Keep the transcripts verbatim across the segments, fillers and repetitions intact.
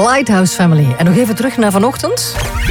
Lighthouse Family. En nog even terug naar vanochtend.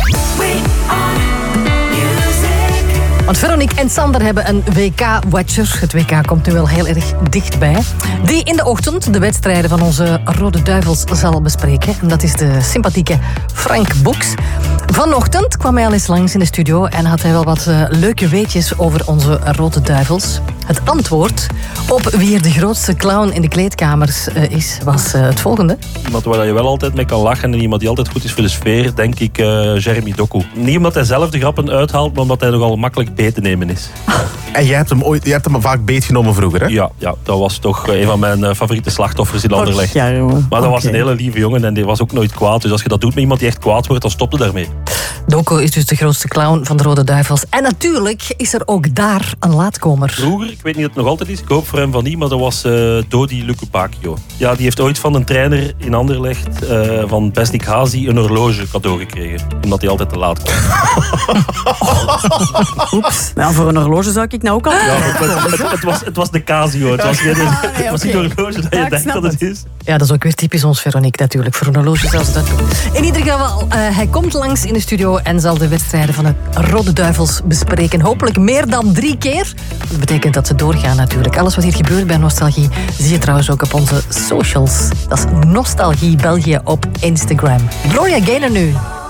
Want Veronique en Sander hebben een W K-watcher. Het W K komt nu wel heel erg dichtbij. Die in de ochtend de wedstrijden van onze Rode Duivels zal bespreken. En dat is de sympathieke Frank Boeks. Vanochtend kwam hij al eens langs in de studio en had hij wel wat uh, leuke weetjes over onze Rode Duivels. Het antwoord op wie er de grootste clown in de kleedkamers uh, is, was uh, het volgende. Iemand waar je wel altijd mee kan lachen en iemand die altijd goed is voor de sfeer, denk ik uh, Jeremy Doku. Niet omdat hij zelf de grappen uithaalt, maar omdat hij nogal makkelijk beet te nemen is. En jij hebt hem, ooit, jij hebt hem vaak beetgenomen vroeger, hè? Ja, ja, dat was toch een van mijn uh, favoriete slachtoffers in Anderlecht. Ja, jongen. Maar dat okay. was een hele lieve jongen en die was ook nooit kwaad. Dus als je dat doet met iemand die echt kwaad wordt, dan stop je daarmee. Doku is dus de grootste clown van de Rode Duivels. En natuurlijk is er ook daar een laatkomer. Vroeger, ik weet niet of het nog altijd is, ik hoop voor hem van niet, maar dat was uh, Dodi Lukubakio. Ja, die heeft ooit van een trainer in Anderlecht, uh, van Besnik Hazi, een horloge cadeau gekregen. Omdat hij altijd te laat kwam. Oeps. Ja, voor een horloge zou ik nou ook al... Ja, het, het, het, was, het was de Casio. Het was, geen, Ah, nee, het was niet okay. een horloge dat je Ja, denkt dat het is. Ja, dat is ook weer typisch ons Veronique natuurlijk. Voor een horloge zou ze dat doen. In ieder geval, uh, hij komt langs in de studio en zal de wedstrijden van het Rode Duivels bespreken. Hopelijk meer dan drie keer. Dat betekent dat ze doorgaan natuurlijk. Alles wat hier gebeurt bij Nostalgie zie je trouwens ook op onze socials. Dat is Nostalgie België op Instagram. Gloria Gaynor nu.